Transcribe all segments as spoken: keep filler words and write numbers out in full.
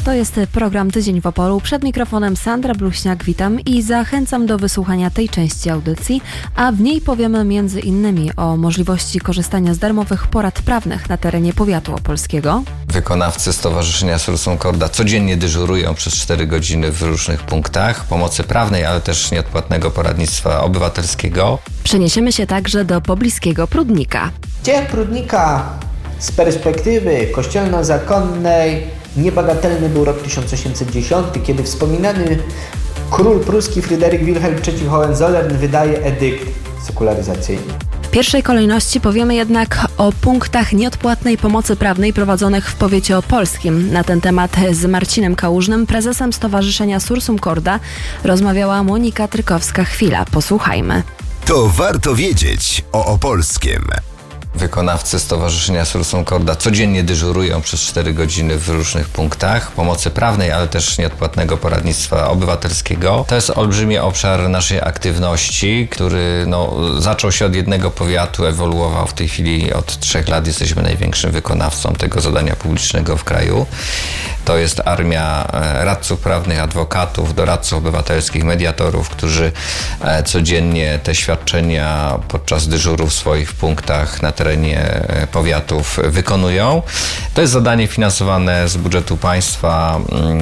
To jest program Tydzień w Opolu. Przed mikrofonem Sandra Bluśniak, witam i zachęcam do wysłuchania tej części audycji, a w niej powiemy między innymi o możliwości korzystania z darmowych porad prawnych na terenie powiatu opolskiego. Wykonawcy Stowarzyszenia Sursum Corda codziennie dyżurują przez cztery godziny w różnych punktach pomocy prawnej, ale też nieodpłatnego poradnictwa obywatelskiego. Przeniesiemy się także do pobliskiego Prudnika. Dzień Prudnika z perspektywy kościelno-zakonnej niebagatelny był rok tysiąc osiemset dziesiąty, kiedy wspominany król pruski Fryderyk Wilhelm trzeci Hohenzollern wydaje edykt sekularyzacyjny. W pierwszej kolejności powiemy jednak o punktach nieodpłatnej pomocy prawnej prowadzonych w powiecie opolskim. Na ten temat z Marcinem Kałużnym, prezesem Stowarzyszenia Sursum Corda, rozmawiała Monika Trykowska-Chwila. Posłuchajmy. To warto wiedzieć o opolskiem. Wykonawcy Stowarzyszenia Sursum Corda codziennie dyżurują przez cztery godziny w różnych punktach pomocy prawnej, ale też nieodpłatnego poradnictwa obywatelskiego. To jest olbrzymi obszar naszej aktywności, który no, zaczął się od jednego powiatu, ewoluował w tej chwili od trzech lat. Jesteśmy największym wykonawcą tego zadania publicznego w kraju. To jest armia radców prawnych, adwokatów, doradców obywatelskich, mediatorów, którzy codziennie te świadczenia podczas dyżuru w swoich punktach na terenie powiatów wykonują. To jest zadanie finansowane z budżetu państwa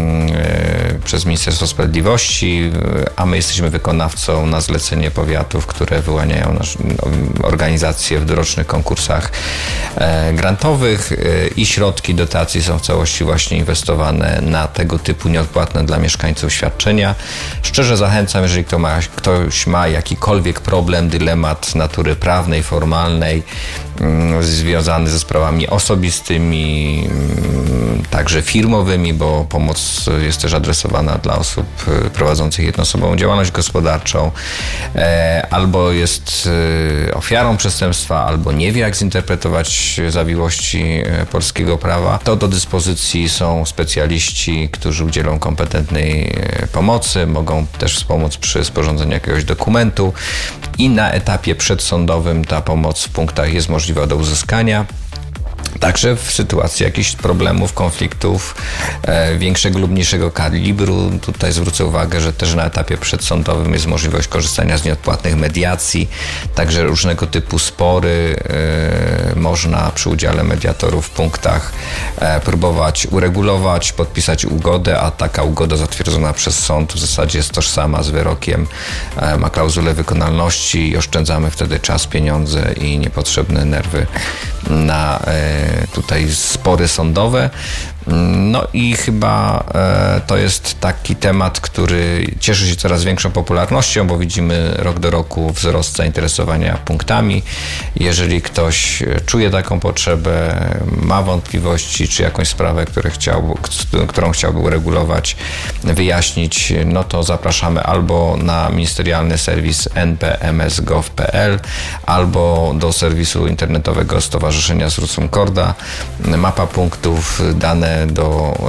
yy, przez Ministerstwo Sprawiedliwości, a my jesteśmy wykonawcą na zlecenie powiatów, które wyłaniają nasz, organizacje w dorocznych konkursach yy, grantowych yy, i środki dotacji są w całości właśnie inwestowane na tego typu nieodpłatne dla mieszkańców świadczenia. Szczerze zachęcam, jeżeli kto ma, ktoś ma jakikolwiek problem, dylemat natury prawnej, formalnej, związany ze sprawami osobistymi, także firmowymi, bo pomoc jest też adresowana dla osób prowadzących jednoosobową działalność gospodarczą, albo jest ofiarą przestępstwa, albo nie wie, jak zinterpretować zawiłości polskiego prawa, to do dyspozycji są specjaliści, którzy udzielą kompetentnej pomocy, mogą też wspomóc przy sporządzeniu jakiegoś dokumentu i na etapie przedsądowym ta pomoc w punktach jest możliwa do uzyskania. Także w sytuacji jakichś problemów, konfliktów e, większego lub mniejszego kalibru, tutaj zwrócę uwagę, że też na etapie przedsądowym jest możliwość korzystania z nieodpłatnych mediacji, także różnego typu spory e, można przy udziale mediatorów w punktach e, próbować uregulować, podpisać ugodę, a taka ugoda zatwierdzona przez sąd w zasadzie jest tożsama z wyrokiem, e, ma klauzulę wykonalności i oszczędzamy wtedy czas, pieniądze i niepotrzebne nerwy na e, tutaj spory sądowe. No i chyba e, to jest taki temat, który cieszy się coraz większą popularnością, bo widzimy rok do roku wzrost zainteresowania punktami. Jeżeli ktoś czuje taką potrzebę, ma wątpliwości, czy jakąś sprawę, które chciał, którą chciałby uregulować, wyjaśnić, no to zapraszamy albo na ministerialny serwis n p m s kropka gov kropka p l, albo do serwisu internetowego Stowarzyszenia Sursum Corda. Mapa punktów, dane do